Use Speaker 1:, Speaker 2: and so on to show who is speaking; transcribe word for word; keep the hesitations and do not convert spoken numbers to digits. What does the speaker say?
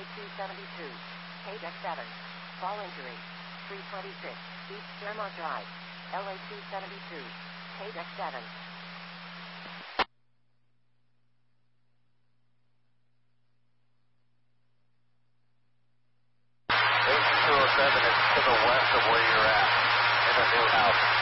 Speaker 1: two seventy-two. K deck seven. Fall injury. three twenty-six. East Fairmont Drive. L A two seventy-two. K deck seven.
Speaker 2: H two oh seven is to the west of where you're at in the new house.